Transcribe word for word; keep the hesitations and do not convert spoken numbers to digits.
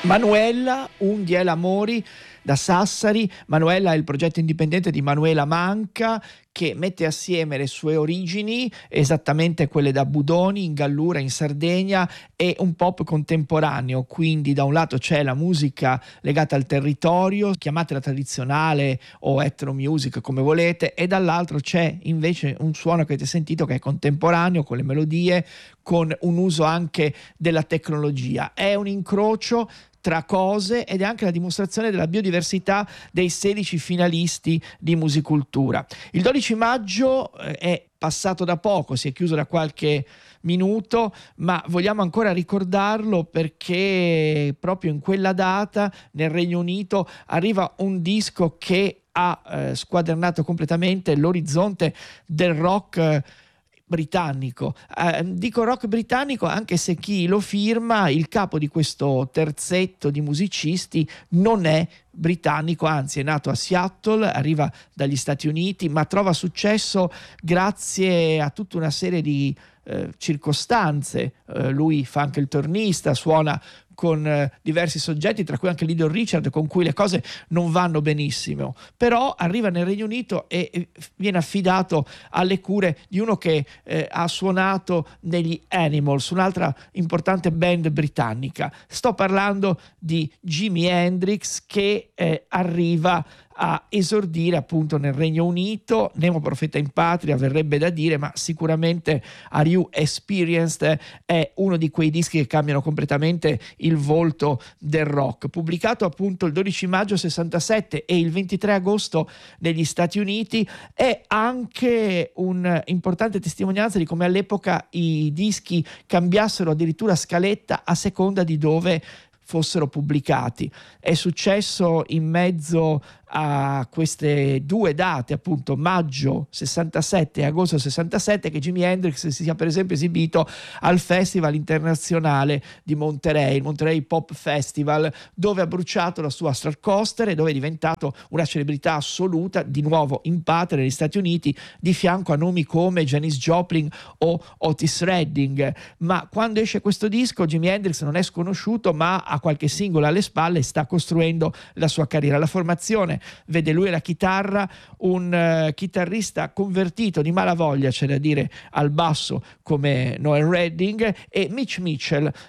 Manuela, Unghie l'amori da Sassari. Manuela è il progetto indipendente di Manuela Manca, che mette assieme le sue origini, esattamente quelle da Budoni in Gallura in Sardegna, e un pop contemporaneo. Quindi da un lato c'è la musica legata al territorio, chiamatela tradizionale o ethno music come volete, e dall'altro c'è invece un suono che avete sentito che è contemporaneo, con le melodie, con un uso anche della tecnologia. È un incrocio tra cose ed è anche la dimostrazione della biodiversità dei sedici finalisti di Musicultura. Il dodici maggio eh, è passato da poco, si è chiuso da qualche minuto, ma vogliamo ancora ricordarlo perché proprio in quella data nel Regno Unito arriva un disco che ha eh, squadernato completamente l'orizzonte del rock eh, britannico. Eh, dico rock britannico anche se chi lo firma, il capo di questo terzetto di musicisti, non è britannico, anzi è nato a Seattle, arriva dagli Stati Uniti, ma trova successo grazie a tutta una serie di eh, circostanze. Eh, lui fa anche il tornista, suona con eh, diversi soggetti, tra cui anche Little Richard, con cui le cose non vanno benissimo, però arriva nel Regno Unito e, e viene affidato alle cure di uno che eh, ha suonato negli Animals, un'altra importante band britannica. Sto parlando di Jimi Hendrix, che eh, arriva a esordire appunto nel Regno Unito. Nemo profeta in patria verrebbe da dire, ma sicuramente Are You Experienced è uno di quei dischi che cambiano completamente il volto del rock. Pubblicato appunto il dodici maggio sessantasette e il ventitré agosto negli Stati Uniti, è anche un'importante testimonianza di come all'epoca i dischi cambiassero addirittura scaletta a seconda di dove fossero pubblicati. È successo in mezzo a queste due date, appunto maggio sessantasette e agosto sessantasette, che Jimi Hendrix si sia per esempio esibito al Festival internazionale di Monterey, il Monterey Pop Festival, dove ha bruciato la sua Stratocaster e dove è diventato una celebrità assoluta, di nuovo in patria negli Stati Uniti, di fianco a nomi come Janis Joplin o Otis Redding. Ma quando esce questo disco Jimi Hendrix non è sconosciuto, ma ha qualche singolo alle spalle e sta costruendo la sua carriera. La formazione vede lui alla chitarra, un uh, chitarrista convertito di malavoglia, c'è da dire, al basso come Noel Redding, e Mitch Mitchell